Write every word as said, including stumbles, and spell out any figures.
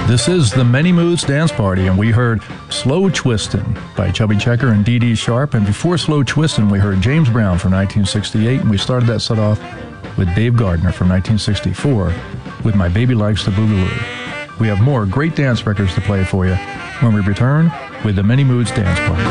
This is the Many Moods Dance Party, and we heard Slow Twistin' by Chubby Checker and Dee Dee Sharp. And before Slow Twistin', we heard James Brown from nineteen sixty-eight, and we started that set off with Dave Gardner from nineteen sixty-four with My Baby Likes the Boogaloo. We have more great dance records to play for you when we return with the Many Moods Dance Party.